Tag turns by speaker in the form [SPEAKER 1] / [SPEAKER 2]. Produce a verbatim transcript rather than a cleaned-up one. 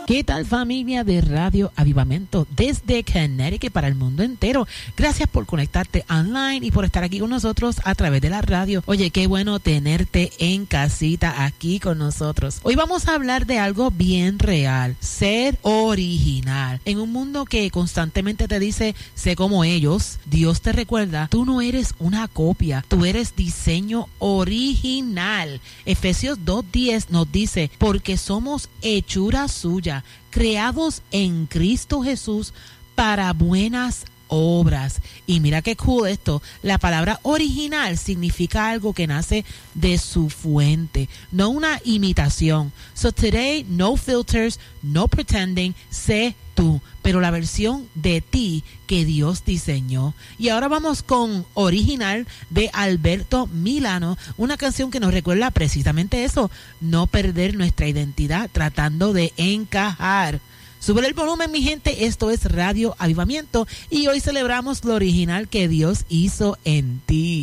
[SPEAKER 1] ¿Qué tal, familia de Radio Avivamiento desde Connecticut para el mundo entero? Gracias por conectarte online y por estar aquí con nosotros a través de la radio. Oye, qué bueno tenerte en casita aquí con nosotros. Hoy vamos a hablar de algo bien real, ser original. En un mundo que constantemente te dice, sé como ellos, Dios te recuerda, tú no eres una copia, tú eres diseño original. Efesios dos diez nos dice, porque somos hechura suya, creados en Cristo Jesús para buenas obras. Y mira qué cool esto, la palabra original significa algo que nace de su fuente, no una imitación. So today, no filters, no pretending, sé tú, pero la versión de ti que Dios diseñó. Y ahora vamos con Original de Alberto Milano, una canción que nos recuerda precisamente eso, no perder nuestra identidad tratando de encajar. Sube el volumen, mi gente, esto es Radio Avivamiento y hoy celebramos lo original que Dios hizo en ti.